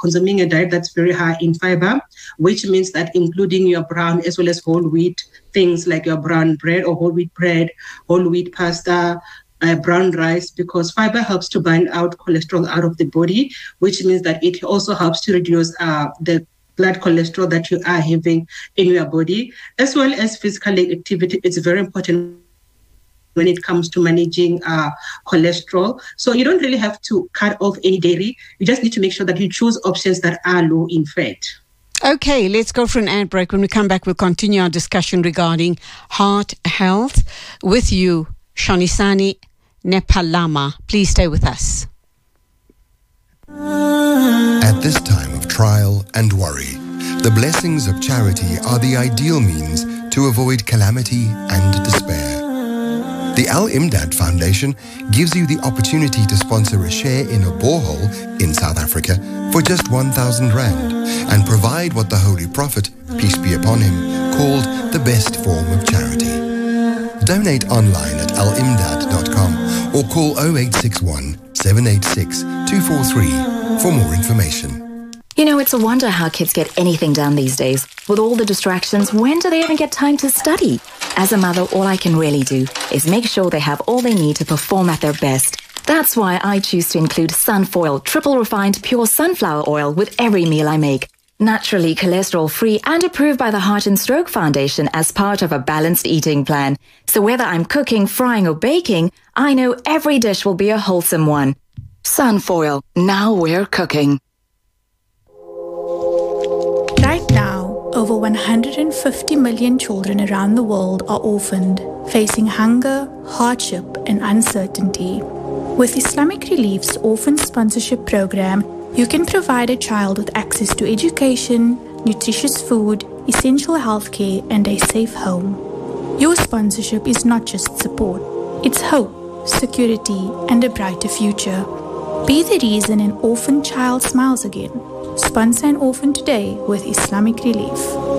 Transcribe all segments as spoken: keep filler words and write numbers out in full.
consuming a diet that's very high in fiber, which means that including your brown as well as whole wheat things like your brown bread or whole wheat bread, whole wheat pasta, uh, brown rice, because fiber helps to bind out cholesterol out of the body, which means that it also helps to reduce uh, the blood cholesterol that you are having in your body, as well as physical activity. It's very important when it comes to managing uh, cholesterol. So you don't really have to cut off any dairy. You just need to make sure that you choose options that are low in fat. Okay, let's go for an ad break. When we come back, we'll continue our discussion regarding heart health with you, Shonisani Nepalama. Please stay with us. At this time of trial and worry, the blessings of charity are the ideal means to avoid calamity and despair. The Al-Imdad Foundation gives you the opportunity to sponsor a share in a borehole in South Africa for just one thousand rand and provide what the Holy Prophet, peace be upon him, called the best form of charity. Donate online at al imdad dot com or call oh eight six one, seven eight six, two four three for more information. You know, it's a wonder how kids get anything done these days. With all the distractions, when do they even get time to study? As a mother, all I can really do is make sure they have all they need to perform at their best. That's why I choose to include Sunfoil triple refined pure sunflower oil with every meal I make. Naturally cholesterol-free and approved by the Heart and Stroke Foundation as part of a balanced eating plan. So whether I'm cooking, frying or baking, I know every dish will be a wholesome one. Sunfoil, now we're cooking. Right now, over one hundred fifty million children around the world are orphaned, facing hunger, hardship, and uncertainty. With Islamic Relief's Orphan Sponsorship Program, you can provide a child with access to education, nutritious food, essential healthcare, and a safe home. Your sponsorship is not just support, it's hope, security, and a brighter future. Be the reason an orphan child smiles again. Sponsor an orphan today with Islamic Relief.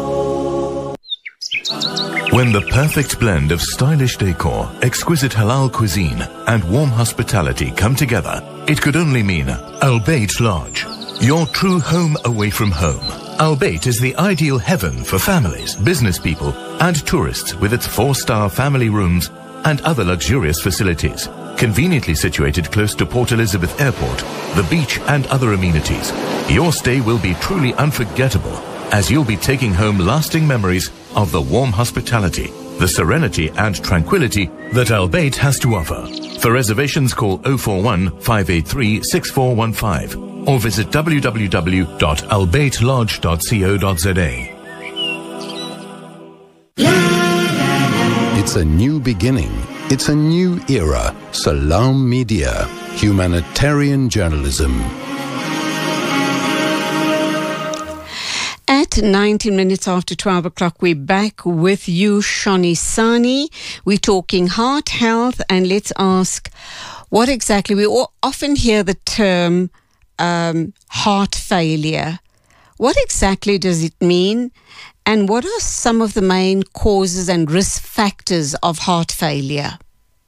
When the perfect blend of stylish decor, exquisite halal cuisine, and warm hospitality come together, it could only mean Al Bayt Lodge, your true home away from home. Al Bayt is the ideal heaven for families, business people, and tourists with its four-star family rooms and other luxurious facilities. Conveniently situated close to Port Elizabeth Airport, the beach and other amenities, your stay will be truly unforgettable as you'll be taking home lasting memories of the warm hospitality, the serenity and tranquility that Al Bayt has to offer. For reservations, call oh four one, five eight three, six four one five or visit w w w dot al bayt lodge dot co dot z a. It's a new beginning. It's a new era. Salam Media, humanitarian journalism. At nineteen minutes after twelve o'clock, we're back with you, Shonisani. We're talking heart health, and let's ask what exactly, we often hear the term um, heart failure. What exactly does it mean? And what are some of the main causes and risk factors of heart failure?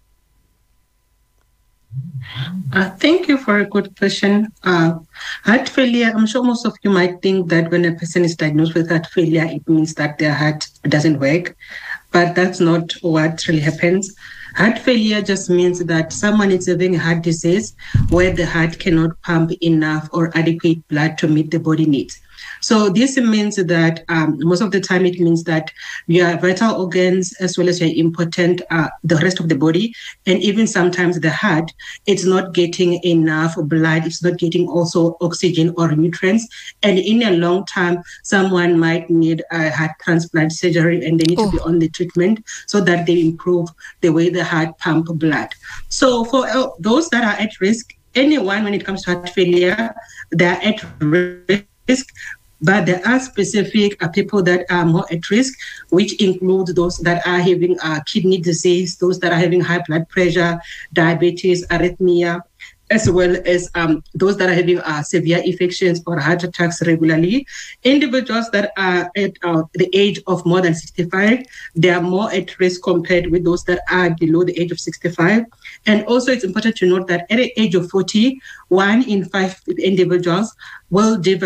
Uh, thank you for a good question. Uh, heart failure, I'm sure most of you might think that when a person is diagnosed with heart failure, it means that their heart doesn't work, but that's not what really happens. Heart failure just means that someone is having a heart disease where the heart cannot pump enough or adequate blood to meet the body needs. So this means that um, most of the time it means that your vital organs as well as your important, uh, the rest of the body, and even sometimes the heart, it's not getting enough blood, it's not getting also oxygen or nutrients. And in a long time, someone might need a heart transplant surgery and they need oh. to be on the treatment so that they improve the way the heart pump blood. So for uh, those that are at risk, anyone when it comes to heart failure, they're at risk. But there are specific uh, people that are more at risk, which include those that are having uh, kidney disease, those that are having high blood pressure, diabetes, arrhythmia, as well as um, those that are having uh, severe infections or heart attacks regularly. Individuals that are at uh, the age of more than sixty-five, they are more at risk compared with those that are below the age of sixty-five. And also it's important to note that at the age of forty, one in five individuals will develop